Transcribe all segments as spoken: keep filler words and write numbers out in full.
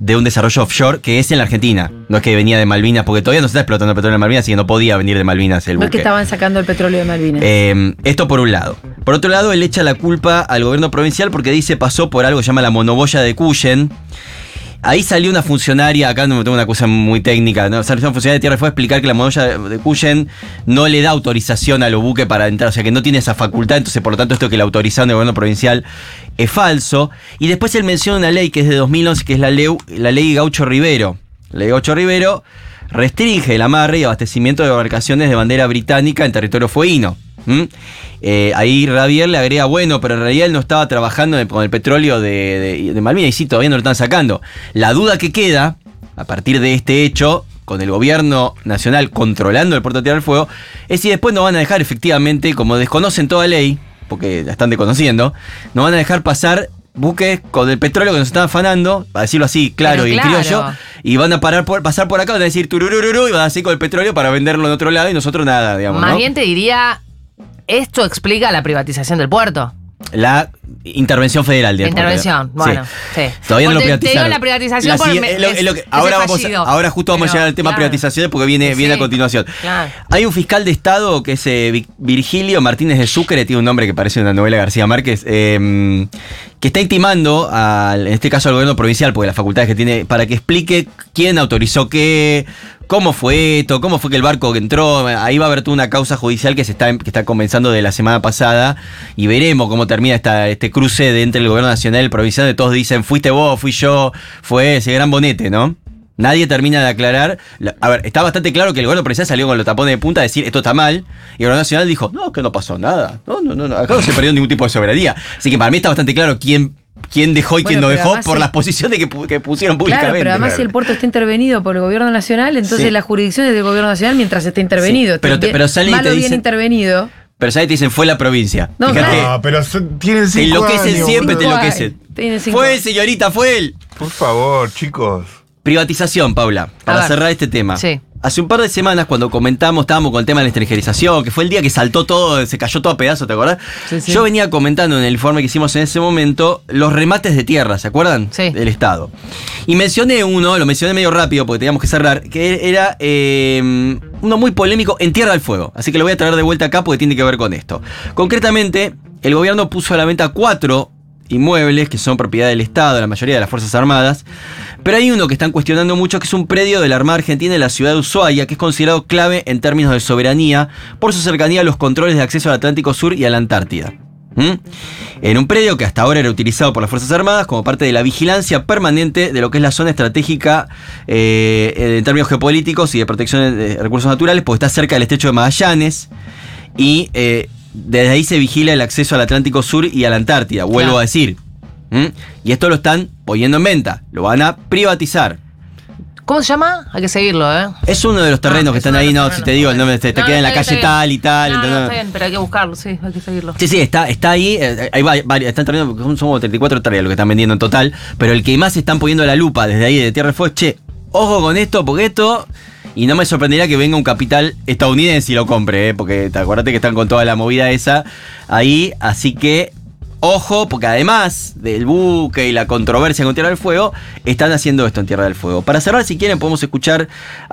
de un desarrollo offshore que es en la Argentina. No es que venía de Malvinas, porque todavía no se está explotando el petróleo en Malvinas, así que no podía venir de Malvinas el buque. No es que estaban sacando el petróleo de Malvinas. Eh, esto por un lado. Por otro lado, él echa la culpa al gobierno provincial porque dice pasó por algo que se llama la monoboya de Cuyen. Ahí salió una funcionaria, acá no tengo una cosa muy técnica, ¿no? Salió una funcionaria de Tierra fue a explicar que la monoboya de Cuyen no le da autorización a los buques para entrar, o sea que no tiene esa facultad, entonces por lo tanto esto que la autorizaron del gobierno provincial es falso. Y después él menciona una ley que es de dos mil once, que es la ley, la ley Gaucho Rivero. La ley Gaucho Rivero restringe el amarre y abastecimiento de embarcaciones de bandera británica en territorio fueguino. ¿Mm? Eh, ahí Javier le agrega, bueno, pero en realidad él no estaba trabajando con el petróleo de, de, de Malvinas y sí, todavía no lo están sacando. La duda que queda, a partir de este hecho, con el gobierno nacional controlando el puerto de Tierra del Fuego, es si después no van a dejar efectivamente, como desconocen toda ley, porque la están desconociendo, no van a dejar pasar buques con el petróleo que nos están afanando, para decirlo así, claro, y claro. criollo, y van a parar por, pasar por acá, van a decir tururururu, y van a seguir con el petróleo para venderlo en otro lado y nosotros nada, digamos. Más ¿no? bien te diría, esto explica la privatización del puerto. La intervención federal. La intervención, bueno, sí. sí. Todavía no lo te, privatizaron. te digo la privatización la, porque sí, me, es lo, es lo que, ahora, vamos, ahora justo vamos Pero, a llegar al tema claro. privatizaciones porque viene, sí, viene sí. a continuación. Claro. Hay un fiscal de Estado que es eh, Virgilio Martínez de Sucre, tiene un nombre que parece una novela de García Márquez, eh, que está intimando, al, en este caso al gobierno provincial, porque las facultades que tiene, para que explique quién autorizó qué, cómo fue esto, cómo fue que el barco que entró. Ahí va a haber toda una causa judicial que se está, que está comenzando de la semana pasada y veremos cómo termina esta, este cruce de entre el gobierno nacional y el provincial, de todos dicen, fuiste vos, fui yo, fue ese gran bonete, ¿no? Nadie termina de aclarar. A ver, está bastante claro que el gobierno provincial salió con los tapones de punta a decir esto está mal. Y el gobierno nacional dijo, no, que no pasó nada. No, no, no, no. Acá no se perdió ningún tipo de soberanía. Así que para mí está bastante claro quién, quién dejó y bueno, quién no dejó por el... las posiciones que, que pusieron públicamente. Claro, pero además claro. si el puerto está intervenido por el gobierno nacional, entonces Sí. la jurisdicción es del gobierno nacional mientras está intervenido. Sí, pero, te, pero salen y Malo te bien dicen, intervenido. pero salen y te dicen, fue la provincia. No, Fíjate, claro. No, pero son, tienen te cinco enloquecen años, siempre, te boludo. enloquecen. Tiene cinco Fue él, años. señorita, fue él. Por favor, chicos. Privatización, Paula, para ver. cerrar este tema. Sí. Hace un par de semanas cuando comentamos, estábamos con el tema de la extranjerización, que fue el día que saltó todo, se cayó todo a pedazos, ¿te acordás? Sí, sí. Yo venía comentando en el informe que hicimos en ese momento los remates de tierra, ¿se acuerdan? Sí. Del Estado. Y mencioné uno, lo mencioné medio rápido porque teníamos que cerrar, que era eh, uno muy polémico en Tierra del Fuego. Así que lo voy a traer de vuelta acá porque tiene que ver con esto. Concretamente, el gobierno puso a la venta cuatro inmuebles que son propiedad del Estado, la mayoría de las Fuerzas Armadas, pero hay uno que están cuestionando mucho, que es un predio de la Armada Argentina en la ciudad de Ushuaia, que es considerado clave en términos de soberanía por su cercanía a los controles de acceso al Atlántico Sur y a la Antártida. ¿Mm? En un predio que hasta ahora era utilizado por las Fuerzas Armadas como parte de la vigilancia permanente de lo que es la zona estratégica eh, en términos geopolíticos y de protección de recursos naturales, porque está cerca del estrecho de Magallanes y eh, desde ahí se vigila el acceso al Atlántico Sur y a la Antártida, vuelvo Claro. a decir. ¿Mm? Y esto lo están poniendo en venta, lo van a privatizar. ¿Cómo se llama? Hay que seguirlo, ¿eh? Es uno de los terrenos Ah, que es están uno de ahí, los no, si te terrenos, digo el bueno. nombre, te, te No, queda en no, la está calle bien, está tal y tal. No, no, ¿entendés? está bien, pero hay que buscarlo, sí, hay que seguirlo. Sí, sí, está, está ahí, eh, hay varios, están terminando, son como treinta y cuatro hectáreas lo que están vendiendo en total, pero el que más están poniendo la lupa desde ahí de Tierra del Fuego es, che, ojo con esto, porque esto, y no me sorprendería que venga un capital estadounidense y lo compre, eh, porque te acuérdate que están con toda la movida esa ahí, así que ojo, porque además del buque y la controversia con Tierra del Fuego, están haciendo esto en Tierra del Fuego. Para cerrar, si quieren, podemos escuchar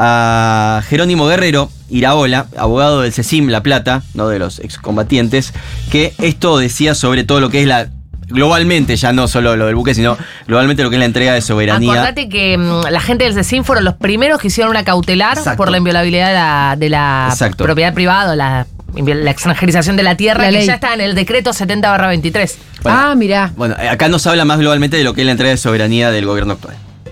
a Jerónimo Guerrero Iraola, abogado del CECIM La Plata, no de los excombatientes, que esto decía sobre todo lo que es la... globalmente, ya no solo lo del buque, sino globalmente lo que es la entrega de soberanía. Acordate que mmm, la gente del CECIM fueron los primeros que hicieron una cautelar Exacto. por la inviolabilidad de la, de la Exacto. propiedad privada, la, la extranjerización de la tierra, La que ley. ya está en el decreto setenta barra veintitrés. Bueno, ah, mirá. Bueno, acá nos habla más globalmente de lo que es la entrega de soberanía del gobierno actual.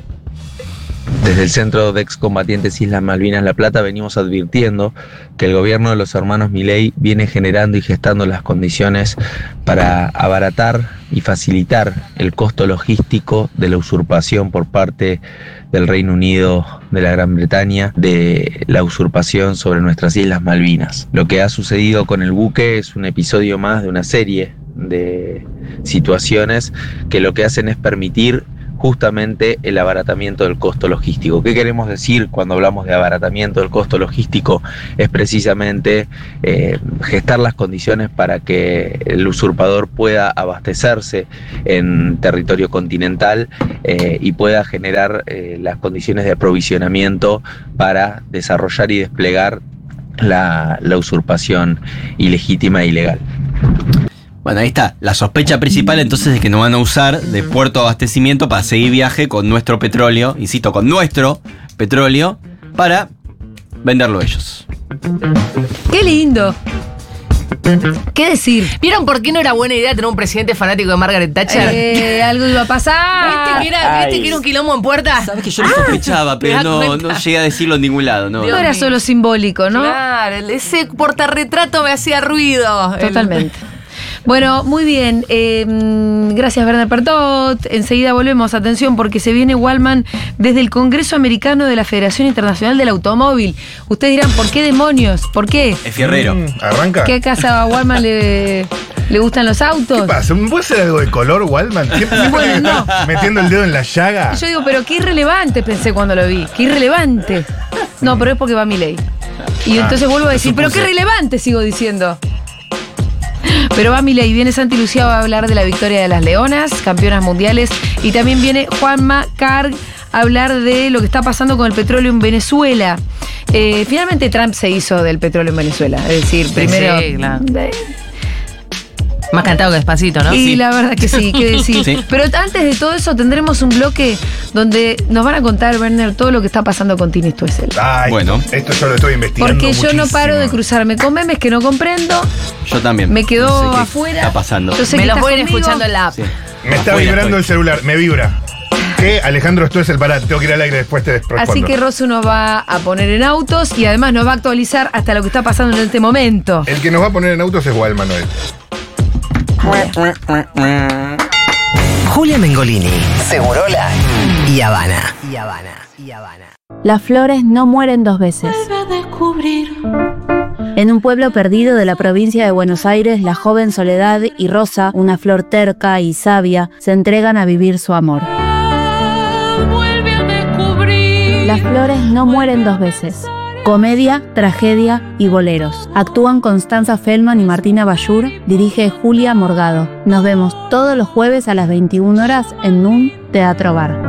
Desde el Centro de Excombatientes Islas Malvinas La Plata venimos advirtiendo que el gobierno de los hermanos Milei viene generando y gestando las condiciones para abaratar y facilitar el costo logístico de la usurpación por parte del Reino Unido de la Gran Bretaña de la usurpación sobre nuestras Islas Malvinas. Lo que ha sucedido con el buque es un episodio más de una serie de situaciones que lo que hacen es permitir justamente el abaratamiento del costo logístico. ¿Qué queremos decir cuando hablamos de abaratamiento del costo logístico? Es precisamente eh, gestar las condiciones para que el usurpador pueda abastecerse en territorio continental eh, y pueda generar eh, las condiciones de aprovisionamiento para desarrollar y desplegar la, la usurpación ilegítima e ilegal. Bueno, ahí está. La sospecha principal entonces es que nos van a usar de puerto de abastecimiento para seguir viaje con nuestro petróleo, insisto, con nuestro petróleo, para venderlo ellos. ¡Qué lindo! ¿Qué decir? ¿Vieron por qué no era buena idea tener un presidente fanático de Margaret Thatcher? Eh, algo iba a pasar. ¿Viste que, era, ¿Viste que era un quilombo en puerta? Sabes que yo lo sospechaba, pero no, no llegué a decirlo en ningún lado, ¿no? No era solo simbólico, ¿no? Claro, ese portarretrato me hacía ruido. Totalmente. Bueno, muy bien. Eh, gracias, Werner Pertot. Enseguida volvemos. Atención, porque se viene Wallman desde el Congreso Americano de la Federación Internacional del Automóvil. Ustedes dirán, ¿por qué demonios? ¿Por qué? Es fierrero. Mm, ¿Arranca? ¿Qué casa a Wallman le, le gustan los autos? ¿Qué pasa? ¿Puede ser algo de color, Wallman? ¿Siempre Bueno, no. metiendo el dedo en la llaga? Yo digo, pero qué irrelevante pensé cuando lo vi. Qué irrelevante. No, pero es porque va Milei. Y Ah, entonces vuelvo a decir, lo pero qué supuse. relevante sigo diciendo. Pero va Milei, viene Santi Lucía a hablar de la victoria de las Leonas, campeonas mundiales, y también viene Juanma Carg a hablar de lo que está pasando con el petróleo en Venezuela. Eh, finalmente Trump se hizo del petróleo en Venezuela, es decir, primero... sí, claro. Eh, Más cantado que Despacito, ¿no? y Sí. la verdad que sí, qué decir. Sí. Pero antes de todo eso tendremos un bloque donde nos van a contar, Werner, todo lo que está pasando con Tini Stoessel. Ay, Bueno. Esto yo lo estoy investigando Porque yo no muchísimo. paro de cruzarme con memes que no comprendo, Yo también. me quedó No sé qué afuera. está pasando. Yo sé Me que los estás voy a ir conmigo. escuchando en la app. Sí. Me está Afuera vibrando estoy. el celular, me vibra. Que Alejandro Stoessel, pará, tengo que ir al aire después te respondo. Así que Rosu nos va a poner en autos y además nos va a actualizar hasta lo que está pasando en este momento. El que nos va a poner en autos es Wallman hoy. Julia Mengolini, Segurola y Habana. Y Habana. Y Habana. Las flores no mueren dos veces. En un pueblo perdido de la provincia de Buenos Aires, la joven Soledad y Rosa, una flor terca y sabia, se entregan a vivir su amor. Las flores no mueren dos veces. Comedia, tragedia y boleros. Actúan Constanza Feldman y Martina Bayur. Dirige Julia Morgado. Nos vemos todos los jueves a las veintiuna horas en N U M Teatro Bar.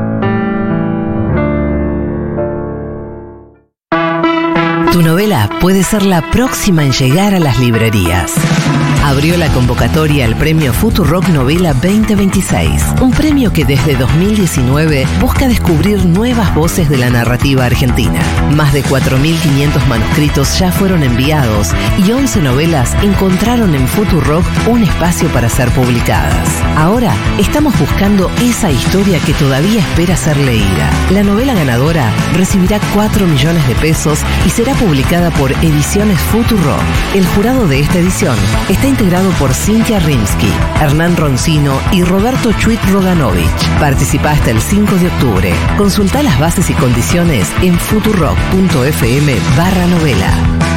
Tu novela puede ser la próxima en llegar a las librerías. Abrió la convocatoria al premio Futurock Novela veinte veintiséis, un premio que desde dos mil diecinueve busca descubrir nuevas voces de la narrativa argentina. Más de cuatro mil quinientos manuscritos ya fueron enviados y once novelas encontraron en Futurock un espacio para ser publicadas. Ahora estamos buscando esa historia que todavía espera ser leída. La novela ganadora recibirá cuatro millones de pesos y será publicada por Ediciones Futurock. El jurado de esta edición está integrado por Cintia Rimsky, Hernán Roncino y Roberto Chuit Roganovich. Participa hasta el cinco de octubre. Consulta las bases y condiciones en futurock.fm barra novela.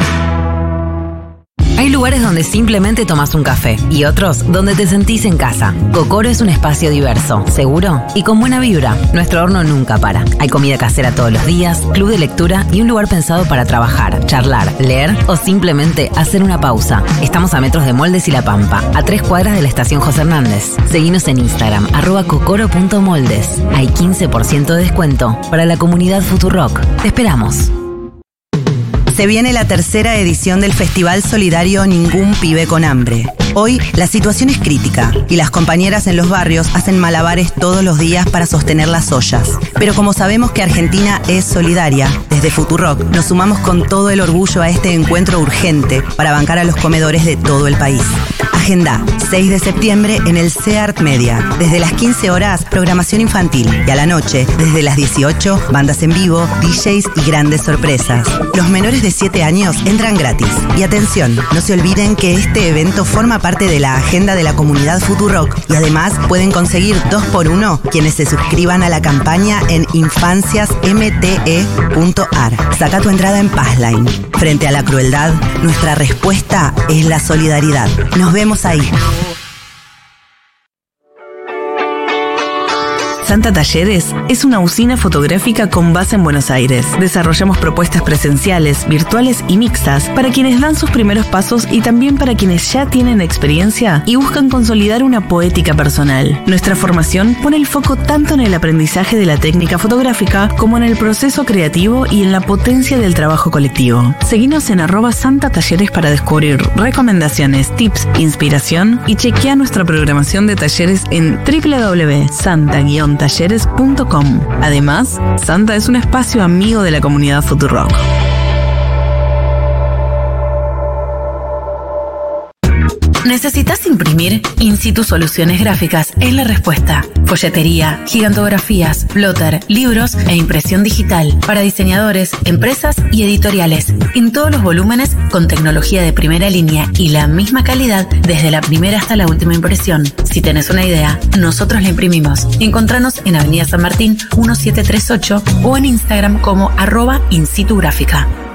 Hay lugares donde simplemente tomas un café y otros donde te sentís en casa. Cocoro es un espacio diverso, seguro y con buena vibra. Nuestro horno nunca para. Hay comida casera todos los días, club de lectura y un lugar pensado para trabajar, charlar, leer o simplemente hacer una pausa. Estamos a metros de Moldes y La Pampa, a tres cuadras de la estación José Hernández. Seguinos en Instagram, arroba cocoro punto moldes. Hay quince por ciento de descuento para la comunidad Futurock. Te esperamos. Se viene la tercera edición del Festival Solidario Ningún Pibe con Hambre. Hoy la situación es crítica y las compañeras en los barrios hacen malabares todos los días para sostener las ollas. Pero como sabemos que Argentina es solidaria, desde Futurock nos sumamos con todo el orgullo a este encuentro urgente para bancar a los comedores de todo el país. Agenda, seis de septiembre en el CEART Media. Desde las quince horas, programación infantil. Y a la noche, desde las dieciocho, bandas en vivo, D Js y grandes sorpresas. Los menores de siete años entran gratis. Y atención, no se olviden que este evento forma parte de la agenda de la comunidad Futurock. Y además pueden conseguir dos por uno quienes se suscriban a la campaña en infancias m t e punto a r. Saca tu entrada en Passline. Frente a la crueldad, nuestra respuesta es la solidaridad. Nos vemos ahí. Santa Talleres es una usina fotográfica con base en Buenos Aires. Desarrollamos propuestas presenciales, virtuales y mixtas para quienes dan sus primeros pasos y también para quienes ya tienen experiencia y buscan consolidar una poética personal. Nuestra formación pone el foco tanto en el aprendizaje de la técnica fotográfica como en el proceso creativo y en la potencia del trabajo colectivo. Seguinos en arroba Santa Talleres para descubrir recomendaciones, tips, inspiración y chequea nuestra programación de talleres en doble u doble u doble u punto santa guion talleres punto com. Además, Santa es un espacio amigo de la comunidad Futurock. ¿Necesitas imprimir? In-situ Soluciones Gráficas es la respuesta. Folletería, gigantografías, plotter, libros e impresión digital para diseñadores, empresas y editoriales. En todos los volúmenes con tecnología de primera línea y la misma calidad desde la primera hasta la última impresión. Si tenés una idea, nosotros la imprimimos. Encontranos en Avenida San Martín mil setecientos treinta y ocho o en Instagram como arroba In Situ Gráfica.